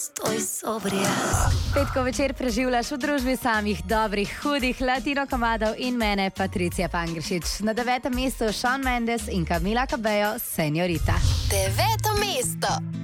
estoy sobria. Petko večer preživljaš v družbi samih dobrih, hudih latino komadov in mene, Patricija Pangršič. Na 9. mestu Shawn Mendes in Camila Cabello, Señorita. 9. mesto.